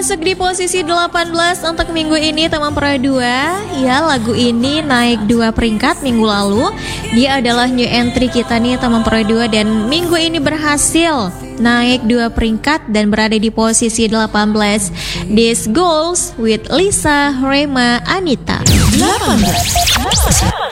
masuk di posisi 18 untuk minggu ini teman Pro 2. Ya, lagu ini naik 2 peringkat minggu lalu. Dia adalah new entry kita nih teman Pro 2, dan minggu ini berhasil naik 2 peringkat dan berada di posisi 18. This Goes with Lisa, Rema, Anita. 18.